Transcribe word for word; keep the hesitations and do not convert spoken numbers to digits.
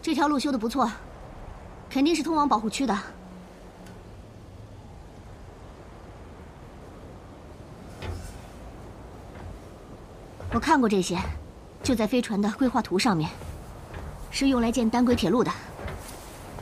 这条路修得不错，肯定是通往保护区的。我看过这些，就在飞船的规划图上面，是用来建单轨铁路的。